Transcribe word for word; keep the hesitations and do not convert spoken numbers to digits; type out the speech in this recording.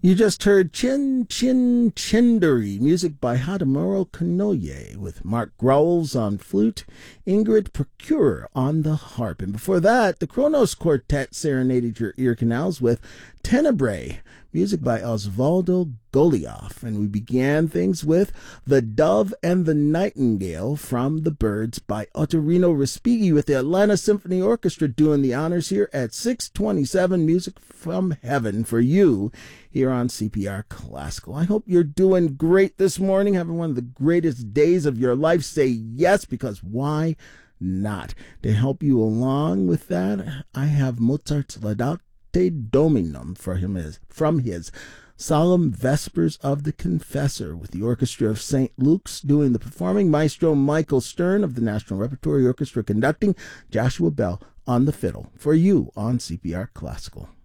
You just heard Chin Chin Chindari, music by Hadamoro Kanoye, with Mark Growls on flute, Ingrid Procurer on the harp. And before that, the Kronos Quartet serenaded your ear canals with Tenebrae, music by Osvaldo Golioff. And we began things with The Dove and the Nightingale from The Birds by Ottorino Respighi, with the Atlanta Symphony Orchestra doing the honors here at six twenty-seven, music from heaven for you here on C P R Classical. I hope you're doing great this morning, having one of the greatest days of your life. Say yes, because why not? To help you along with that, I have Mozart's Laudate Dominum for him is, from his Solemn Vespers of the Confessor, with the Orchestra of Saint Luke's doing the performing, Maestro Michael Stern of the National Repertory Orchestra conducting, Joshua Bell on the fiddle, for you on C P R Classical.